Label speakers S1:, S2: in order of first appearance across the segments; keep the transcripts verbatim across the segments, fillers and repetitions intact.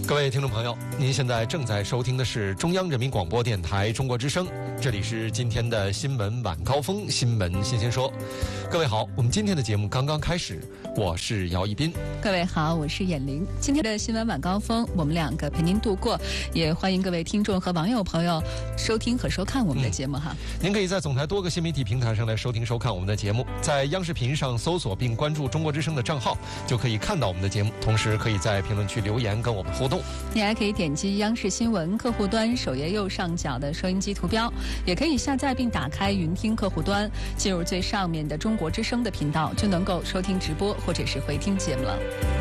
S1: 各位听众朋友，您现在正在收听的是中央人民广播电台中国之声，这里是今天的新闻晚高峰，新闻新鲜说。各位好，我们今天的节目刚刚开始，我是姚一斌。
S2: 各位好，我是闫玲。今天的新闻晚高峰，我们两个陪您度过，也欢迎各位听众和网友朋友收听和收看我们的节目哈、
S1: 嗯。您可以在总台多个新媒体平台上来收听收看我们的节目，在央视频上搜索并关注中国之声的账号，就可以看到我们的节目，同时可以在评论区留言跟我们互动。
S2: 你还可以点击央视新闻客户端首页右上角的收音机图标，也可以下载并打开云听客户端，进入最上面的中国之声的频道，就能够收听直播或者是回听节目了。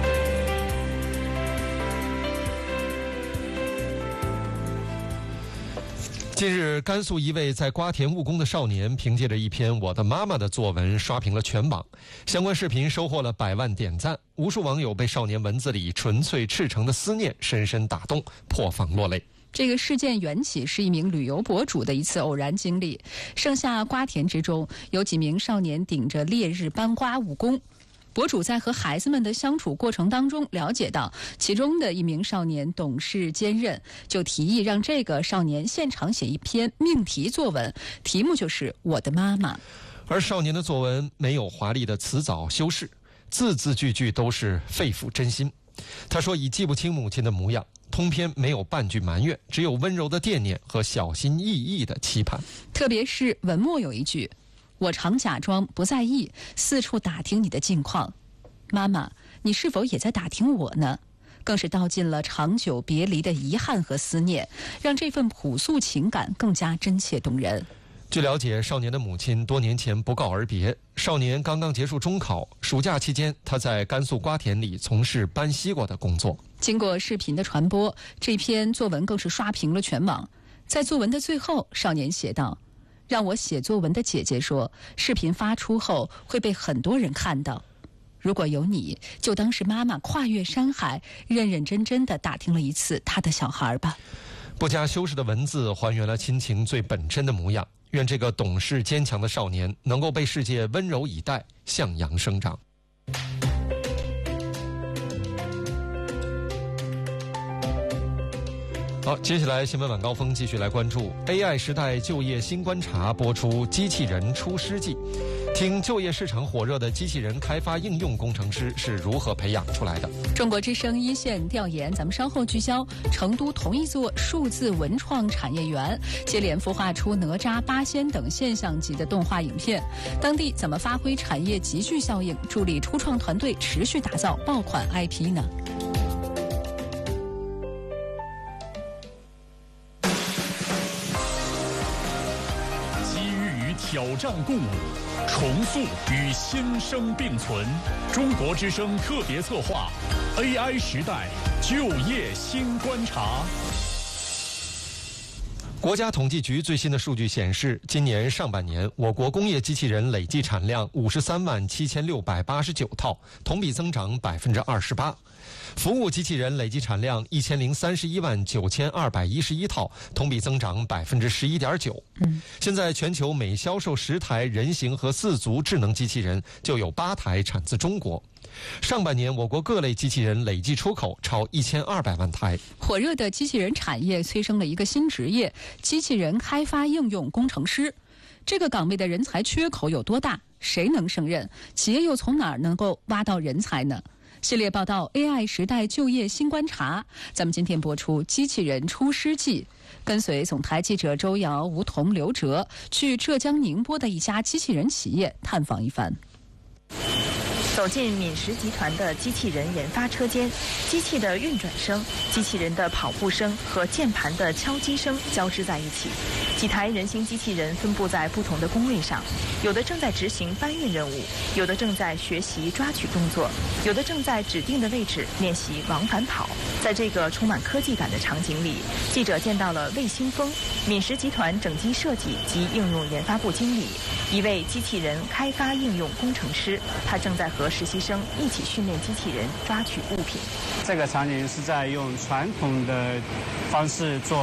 S1: 近日，甘肃一位在瓜田务工的少年，凭借着一篇《我的妈妈》的作文刷屏了全网，相关视频收获了百万点赞，无数网友被少年文字里纯粹赤诚的思念深深打动，破防落泪。
S2: 这个事件缘起是一名旅游博主的一次偶然经历。盛夏瓜田之中，有几名少年顶着烈日搬瓜务工。博主在和孩子们的相处过程当中了解到，其中的一名少年懂事坚韧，就提议让这个少年现场写一篇命题作文，题目就是《我的妈妈》。
S1: 而少年的作文没有华丽的辞藻修饰，字字句句都是肺腑真心。他说已记不清母亲的模样，通篇没有半句埋怨，只有温柔的惦念和小心翼翼的期盼。
S2: 特别是文末有一句，我常假装不在意，四处打听你的近况。妈妈，你是否也在打听我呢？更是道尽了长久别离的遗憾和思念，让这份朴素情感更加真切动人。
S1: 据了解，少年的母亲多年前不告而别，少年刚刚结束中考，暑假期间他在甘肃瓜田里从事搬西瓜的工作。
S2: 经过视频的传播，这篇作文更是刷屏了全网。在作文的最后，少年写道，让我写作文的姐姐说，视频发出后会被很多人看到。如果有你，就当是妈妈跨越山海，认认真真地打听了一次她的小孩吧。
S1: 不加修饰的文字还原了亲情最本真的模样。愿这个懂事坚强的少年能够被世界温柔以待，向阳生长。好，接下来新闻晚高峰继续来关注 A I 时代就业新观察播出机器人出师记，听就业市场火热的机器人开发应用工程师是如何培养出来的。
S2: 中国之声一线调研，咱们稍后聚焦成都同一座数字文创产业园，接连孵化出哪吒、八仙等现象级的动画影片，当地怎么发挥产业集聚效应，助力初创团队持续打造爆款 I P 呢？
S3: 挑战共舞，重塑与新生并存。中国之声特别策划 A I 时代就业新观察。
S1: 国家统计局最新的数据显示，今年上半年我国工业机器人累计产量五十三万七千六百八十九套，同比增长百分之二十八。服务机器人累计产量一千零三十一万九千二百一十一套，同比增长百分之十一点九。嗯，现在全球每销售十台人形和四足智能机器人，就有八台产自中国。上半年我国各类机器人累计出口超一千二百万台。
S2: 火热的机器人产业催生了一个新职业——机器人开发应用工程师。这个岗位的人才缺口有多大？谁能胜任？企业又从哪儿能够挖到人才呢？系列报道 A I 时代就业新观察，咱们今天播出机器人出师记，跟随总台记者周瑶、吴桐、刘哲去浙江宁波的一家机器人企业探访一番。
S4: 走进敏实集团的机器人研发车间，机器的运转声、机器人的跑步声和键盘的敲击声交织在一起。几台人形机器人分布在不同的工位上，有的正在执行搬运任务，有的正在学习抓取动作，有的正在指定的位置练习往返跑。在这个充满科技感的场景里，记者见到了魏新峰，敏实集团整机设计及应用研发部经理，一位机器人开发应用工程师，他正在和实习生一起训练机器人抓取物品。
S5: 这个场景是在用传统的方式做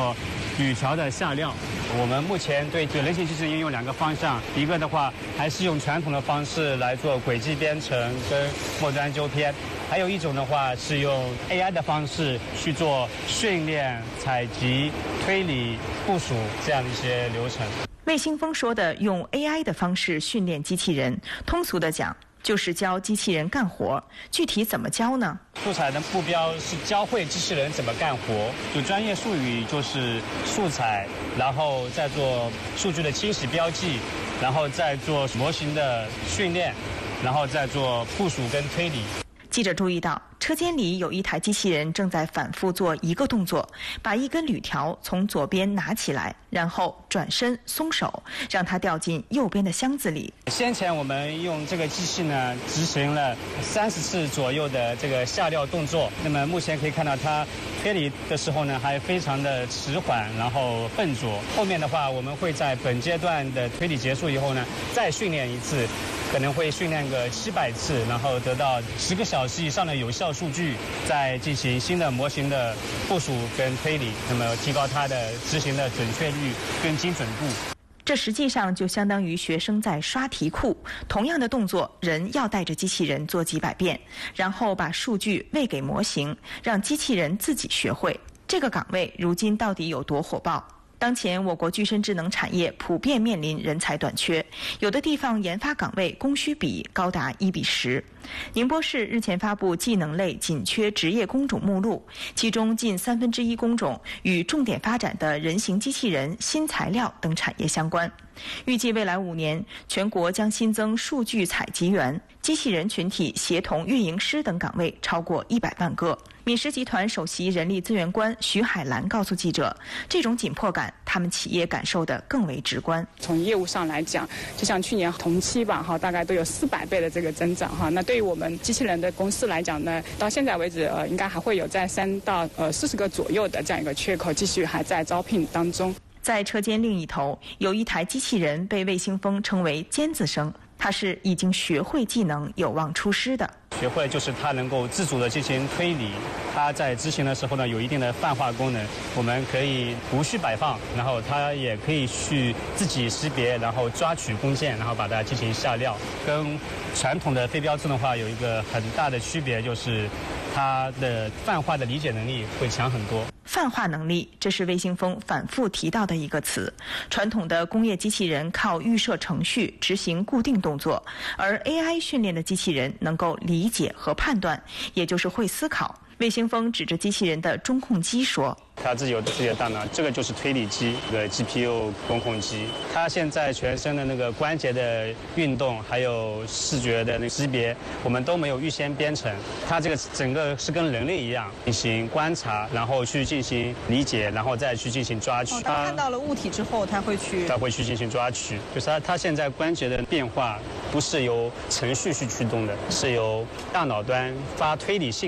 S5: 语条的下料。我们目前对对人形机器人应用两个方向，一个的话还是用传统的方式来做轨迹编程跟末端纠偏，还有一种的话是用 A I 的方式去做训练、采集、推理、部署这样的一些流程。
S4: 魏兴峰说的用 A I 的方式训练机器人，通俗的讲就是教机器人干活。具体怎么教呢？
S5: 素材的目标是教会机器人怎么干活，就专业术语就是素材，然后再做数据的清洗标记，然后再做模型的训练，然后再做部署跟推理。
S4: 记者注意到，车间里有一台机器人正在反复做一个动作，把一根铝条从左边拿起来，然后转身松手，让它掉进右边的箱子里。
S5: 先前我们用这个机器呢，执行了三十次左右的这个下料动作。那么目前可以看到，它推理的时候呢，还非常的迟缓，然后笨拙。后面的话，我们会在本阶段的推理结束以后呢，再训练一次。可能会训练个七百次，然后得到十个小时以上的有效数据，再进行新的模型的部署跟推理，那么提高它的执行的准确率跟精准度。
S4: 这实际上就相当于学生在刷题库，同样的动作，人要带着机器人做几百遍，然后把数据喂给模型，让机器人自己学会。这个岗位如今到底有多火爆？当前，我国具身智能产业普遍面临人才短缺，有的地方研发岗位供需比高达一比十。宁波市日前发布技能类紧缺职业工种目录，其中近三分之一工种与重点发展的人形机器人、新材料等产业相关。预计未来五年，全国将新增数据采集员、机器人群体协同运营师等岗位超过一百万个。敏实集团首席人力资源官徐海兰告诉记者，这种紧迫感，他们企业感受得更为直观。
S6: 从业务上来讲，就像去年同期吧，哈，大概都有四百倍的这个增长，哈。那对于我们机器人的公司来讲呢，到现在为止，呃，应该还会有在三到呃四十个左右的这样一个缺口，继续还在招聘当中。
S4: 在车间另一头，有一台机器人被魏兴峰称为尖子生，它是已经学会技能、有望出师的。
S5: 学会就是它能够自主的进行推理，它在执行的时候呢，有一定的泛化功能，我们可以无需摆放，然后它也可以去自己识别，然后抓取工件，然后把它进行下料。跟传统的飞镖自动化有一个很大的区别，就是它的泛化的理解能力会强很多。
S4: 泛化能力，这是魏兴峰反复提到的一个词。传统的工业机器人靠预设程序执行固定动作，而 A I 训练的机器人能够理解和判断，也就是会思考。魏兴峰指着机器人的中控机说：“
S5: 它自己有自己的大脑，这个就是推理机，这个 G P U 中控机。它现在全身的那个关节的运动，还有视觉的那个识别，我们都没有预先编程。它这个整个是跟人类一样进行观察，然后去进行理解，然后再去进行抓取。
S7: 哦，当看到了物体之后，它会去，
S5: 它会去进行抓取。就是它它现在关节的变化不是由程序去驱动的，是由大脑端发推理信。”